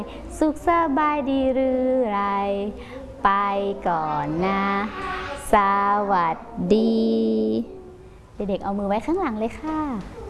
สุขสบายดีหรือไรไปก่อนนะสวัสดีเด็กๆเอามือไว้ข้างหลังเลยค่ะ